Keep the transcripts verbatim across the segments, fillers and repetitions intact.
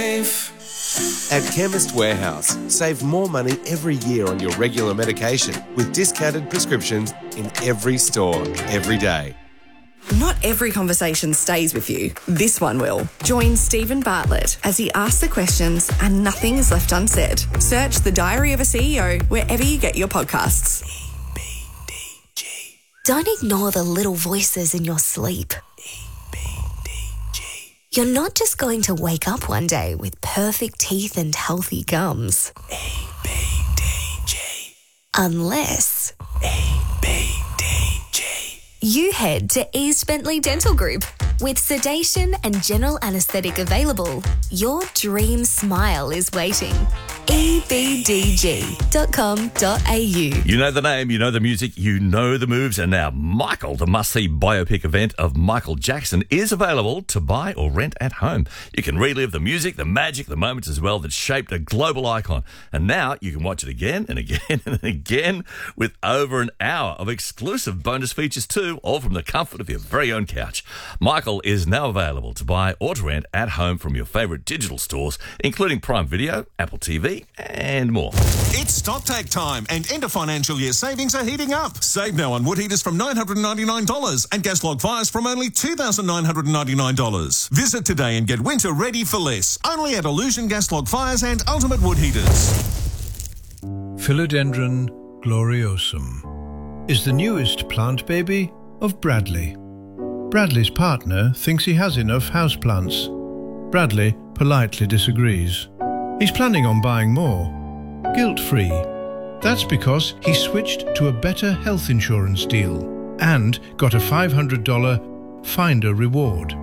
At Chemist Warehouse, save more money every year on your regular medication with discounted prescriptions in every store, every day. Not every conversation stays with you. This one will. Join Stephen Bartlett as he asks the questions and nothing is left unsaid. Search The Diary of a C E O wherever you get your podcasts. E B D G. Don't ignore the little voices in your sleep. E B D G. You're not just going to wake up one day with perfect teeth and healthy gums. E B D G. Unless E B D G. you head to East Bentley Dental Group. With sedation and general anaesthetic available, your dream smile is waiting. e b d g dot com dot a u. You know the name, you know the music, you know the moves, and now Michael, the must-see biopic event of Michael Jackson, is available to buy or rent at home. You can relive the music, the magic, the moments as well that shaped a global icon. And now you can watch it again and again and again with over an hour of exclusive bonus features too, all from the comfort of your very own couch. Michael is now available to buy or to rent at home from your favourite digital stores, including Prime Video, Apple T V, and more. It's StockTake time, and end of financial year savings are heating up. Save now on wood heaters from nine hundred ninety-nine dollars and gas log fires from only two thousand nine hundred ninety-nine dollars. Visit today and get winter ready for less. Only at Illusion Gas Log Fires and Ultimate Wood Heaters. Philodendron gloriosum is the newest plant baby of Bradley. Bradley's partner thinks he has enough houseplants. Bradley politely disagrees. He's planning on buying more, guilt-free. That's because he switched to a better health insurance deal and got a five hundred dollars Finder reward.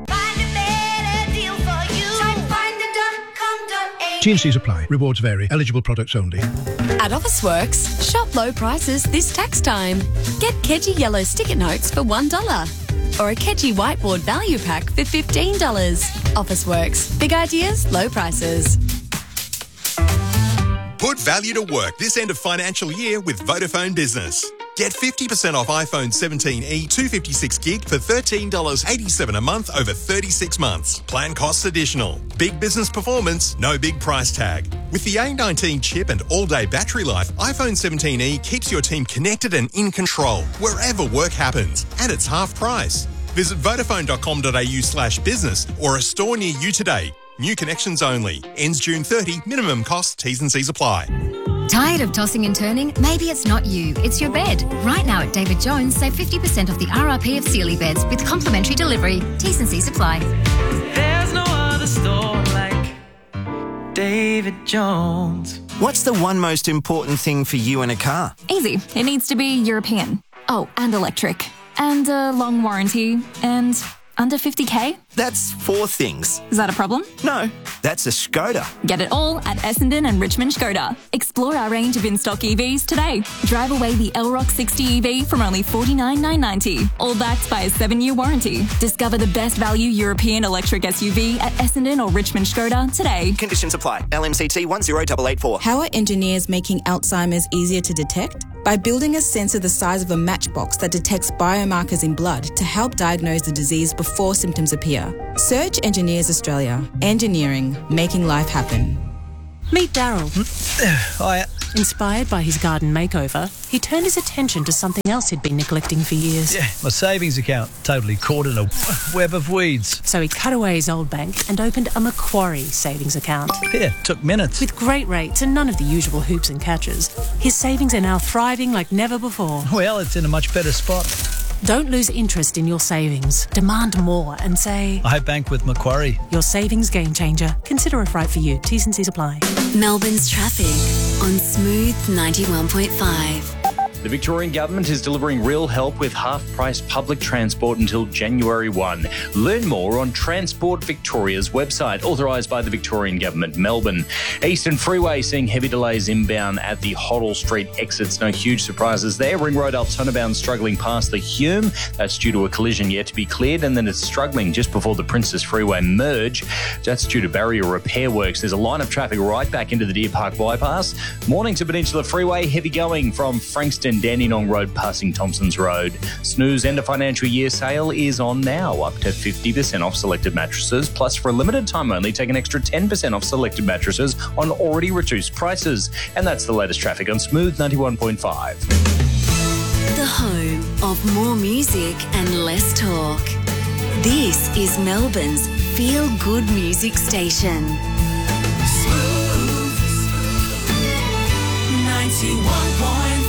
T and Cs apply. Rewards vary. Eligible products only. At Officeworks, shop low prices this tax time. Get Kedgie yellow sticker notes for one dollar or a Kedgie whiteboard value pack for fifteen dollars. Officeworks. Big ideas, low prices. Put value to work this end of financial year with Vodafone Business. Get fifty percent off iPhone seventeen e two fifty-six gig for thirteen dollars eighty-seven a month over thirty-six months. Plan costs additional. Big business performance, no big price tag. With the A nineteen chip and all-day battery life, iPhone seventeen e keeps your team connected and in control wherever work happens. And it's half price. Visit vodafone.com.au slash business or a store near you today. New connections only. Ends June thirtieth. Minimum cost. T's and C's apply. Tired of tossing and turning? Maybe it's not you, it's your bed. Right now at David Jones, save fifty percent off the R R P of Sealy beds with complimentary delivery. T's and C's apply. There's no other store like David Jones. What's the one most important thing for you in a car? Easy. It needs to be European. Oh, and electric. And a long warranty. And under fifty K? That's four things. Is that a problem? No, that's a Skoda. Get it all at Essendon and Richmond Skoda. Explore our range of in-stock E Vs today. Drive away the L ROC sixty E V from only forty-nine thousand nine hundred ninety, all backed by a seven-year warranty. Discover the best value European electric S U V at Essendon or Richmond Skoda today. Conditions apply. L M C T one zero eight eight four. How are engineers making Alzheimer's easier to detect? By building a sensor the size of a matchbox that detects biomarkers in blood to help diagnose the disease before symptoms appear. Search Engineers Australia. Engineering, making life happen. Meet Daryl. Hiya. Inspired by his garden makeover, he turned his attention to something else he'd been neglecting for years. Yeah, my savings account, totally caught in a web of weeds. So he cut away his old bank and opened a Macquarie savings account. Yeah, took minutes. With great rates and none of the usual hoops and catches, his savings are now thriving like never before. Well, it's in a much better spot. Don't lose interest in your savings. Demand more and say, I bank with Macquarie. Your savings game changer. Consider if right for you. T's and C's apply. Melbourne's traffic on Smooth ninety-one point five. The Victorian Government is delivering real help with half-price public transport until January first. Learn more on Transport Victoria's website, authorised by the Victorian Government, Melbourne. Eastern Freeway seeing heavy delays inbound at the Hoddle Street exits. No huge surprises there. Ring Road Altona bound struggling past the Hume. That's due to a collision yet to be cleared, and then it's struggling just before the Princess Freeway merge. That's due to barrier repair works. There's a line of traffic right back into the Deer Park bypass. Morning to Peninsula Freeway, heavy going from Frankston and Dandenong Road passing Thompson's Road. Snooze end of financial year sale is on now, up to fifty percent off selected mattresses, plus for a limited time only take an extra ten percent off selected mattresses on already reduced prices. And that's the latest traffic on Smooth ninety-one point five. The home of more music and less talk. This is Melbourne's feel-good music station. Smooth ninety-one point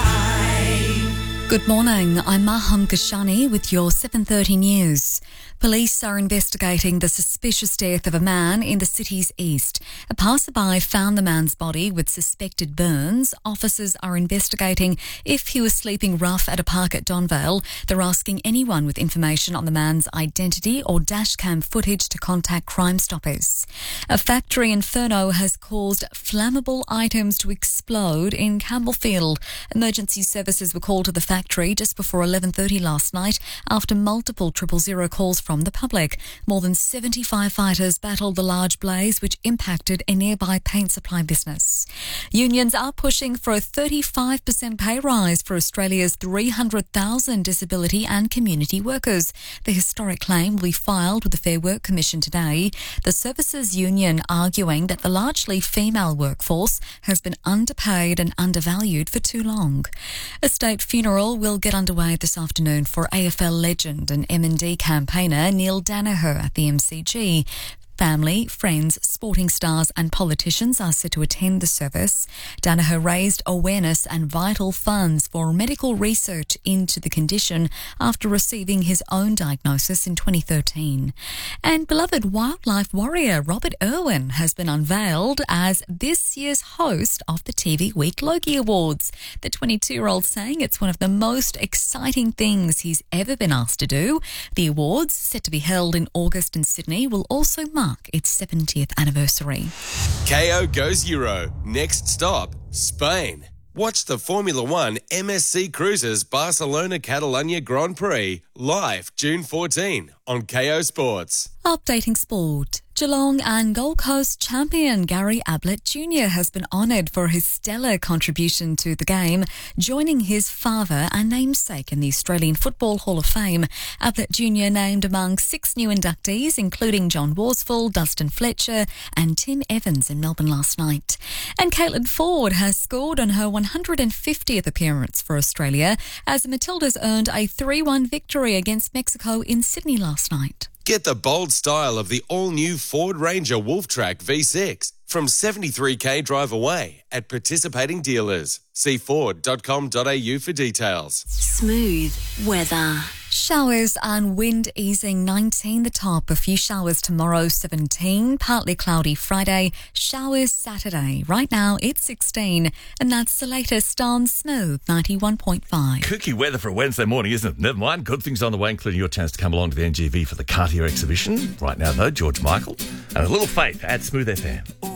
five. Good morning, I'm Maham Kashani with your seven thirty news. Police are investigating the suspicious death of a man in the city's east. A passerby found the man's body with suspected burns. Officers are investigating if he was sleeping rough at a park at Donvale. They're asking anyone with information on the man's identity or dashcam footage to contact Crime Stoppers. A factory inferno has caused flammable items to explode in Campbellfield. Emergency services were called to the factory just before eleven thirty last night after multiple triple zero calls from the public. More than seventy firefighters battled the large blaze which impacted a nearby paint supply business. Unions are pushing for a thirty-five percent pay rise for Australia's three hundred thousand disability and community workers. The historic claim will be filed with the Fair Work Commission today. The Services Union arguing that the largely female workforce has been underpaid and undervalued for too long. A state funeral will get underway this afternoon for A F L legend and M and D campaigner Neil Danaher at the M C G. Family, friends, sporting stars and politicians are set to attend the service. Danaher raised awareness and vital funds for medical research into the condition after receiving his own diagnosis in twenty thirteen. And beloved wildlife warrior Robert Irwin has been unveiled as this year's host of the T V Week Logie Awards. The twenty-two-year-old saying it's one of the most exciting things he's ever been asked to do. The awards, set to be held in August in Sydney, will also mark its seventieth anniversary. K O goes Euro. Next stop, Spain. Watch the Formula One M S C Cruises Barcelona Catalunya Grand Prix live June fourteenth on K O Sports. Updating sport. Geelong and Gold Coast champion Gary Ablett Junior has been honoured for his stellar contribution to the game, joining his father and namesake in the Australian Football Hall of Fame. Ablett Junior named among six new inductees, including John Worsfold, Dustin Fletcher and Tim Evans in Melbourne last night. And Caitlin Ford has scored on her one hundred fiftieth appearance for Australia as the Matildas earned a three one victory against Mexico in Sydney last night. Get the bold style of the all-new Ford Ranger Wolftrack V six from seventy-three k drive away at participating dealers. See ford dot com dot a u for details. Smooth weather. Showers and wind easing nineteen the top. A few showers tomorrow, seventeen. Partly cloudy Friday. Showers Saturday. Right now it's sixteen. And that's the latest on Smooth ninety-one point five. Kooky weather for a Wednesday morning, isn't it? Never mind. Good things on the way, including your chance to come along to the N G V for the Cartier exhibition. Right now, though, George Michael and A Little Faith at Smooth F M.